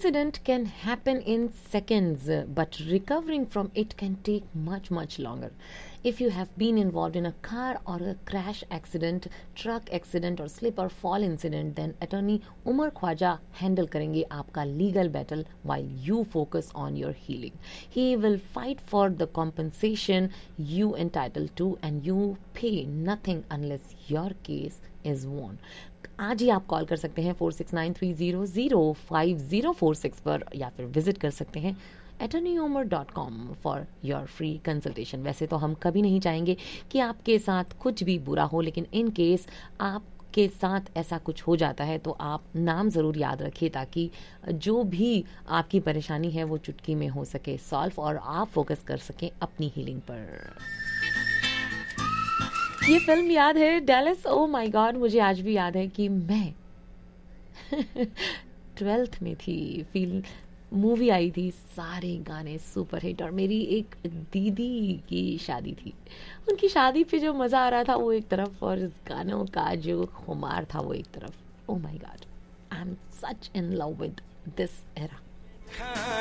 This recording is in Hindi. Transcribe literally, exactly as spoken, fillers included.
incident can happen in seconds, but recovering from it can take much, much longer. If you have been involved in a car or a crash accident, truck accident or slip or fall incident, then attorney Umar Khwaja handle करेंगे आपका legal battle while you focus on your healing. He will fight for the compensation you entitled to and you pay nothing unless your case is won. आज ही आप कॉल कर सकते हैं four six nine three zero zero five zero four six पर या फिर विजिट कर सकते हैं attorney umar dot com for your free consultation. वैसे तो हम कभी नहीं चाहेंगे कि आपके साथ कुछ भी बुरा हो, लेकिन इन केस आप के साथ ऐसा कुछ हो जाता है तो आप नाम ज़रूर याद रखिए ताकि जो भी आपकी परेशानी है वो चुटकी में हो सके सॉल्व और आप फोकस कर सकें अपनी हीलिंग पर. ये फिल्म याद है डैलस. ओ माय गॉड, मुझे आज भी याद है कि मैं ट्वेल्थ में थी. फील मूवी आई थी, सारे गाने सुपर हिट और मेरी एक दीदी की शादी थी. उनकी शादी पे जो मज़ा आ रहा था वो एक तरफ और इस गानों का जो खुमार था वो एक तरफ. Oh my God, I am such in love with this era.